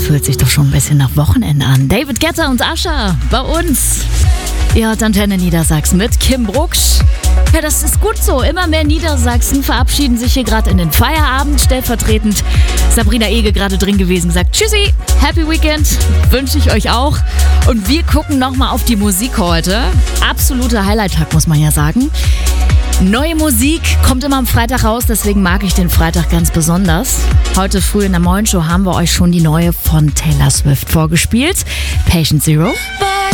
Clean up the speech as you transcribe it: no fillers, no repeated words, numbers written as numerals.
fühlt sich doch schon ein bisschen nach Wochenende an. David Guetta und Usher bei uns. Ihr hört Antenne Niedersachsen mit Kim Brucksch. Ja, das ist gut so. Immer mehr Niedersachsen verabschieden sich hier gerade in den Feierabend. Stellvertretend Sabrina Ege gerade drin gewesen, sagt Tschüssi, Happy Weekend, wünsche ich euch auch. Und wir gucken nochmal auf die Musik heute. Absoluter Highlight-Tag, muss man ja sagen. Neue Musik kommt immer am Freitag raus, deswegen mag ich den Freitag ganz besonders. Heute früh in der Morning Show haben wir euch schon die neue von Taylor Swift vorgespielt. Patient Zero.